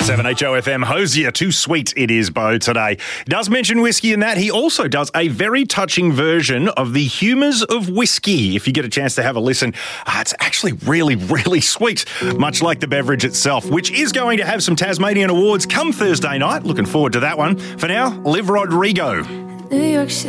107 HOFM. Hosier, too sweet it is, Bo, today. Does mention whiskey in that. He also does a very touching version of the humours of whiskey. If you get a chance to have a listen, it's actually really, really sweet, much like the beverage itself, which is going to have some Tasmanian awards come Thursday night. Looking forward to that one. For now, Liv Rodrigo. New York City.